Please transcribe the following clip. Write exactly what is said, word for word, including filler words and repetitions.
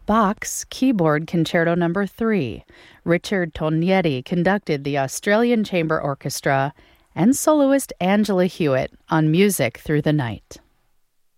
Bach's Keyboard Concerto Number three. Richard Tognetti conducted the Australian Chamber Orchestra, and soloist Angela Hewitt on Music Through the Night.